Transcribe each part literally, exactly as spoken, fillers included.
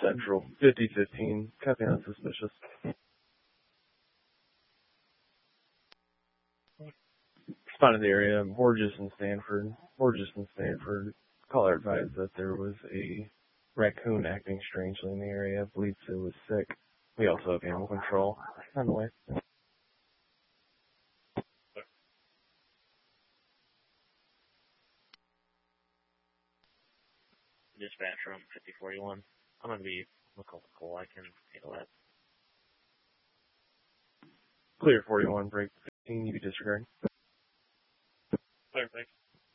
Central, fifty fifteen. Copy on suspicious. Responded to the area, Borges and Stanford. Borges and Stanford. Caller advised that there was a raccoon acting strangely in the area. Believes it was sick. We also have animal control. On the way. Dispatch room fifty forty-one. I'm going to be McCall. I can handle that. Clear forty-one, break fifteen, you can disregard. Clear, thanks.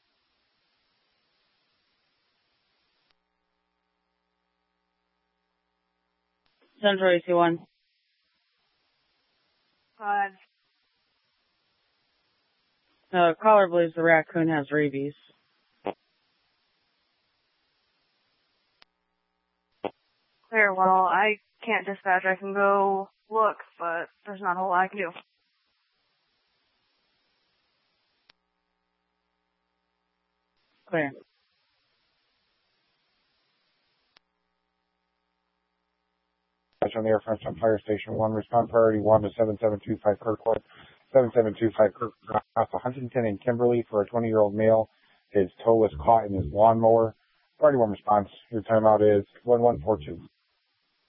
Central A C one. Five. Uh, caller believes the raccoon has rabies. Clear, well, I can't dispatch. I can go look, but there's not a whole lot I can do. Clear. On the air front on Fire Station one, respond priority one to seven seven two five Kirkwood. seven seven two five Kirkwood, across Huntington and Kimberly for a twenty-year-old male. His toe was caught in his lawnmower. Priority one response. Your timeout is one one four two.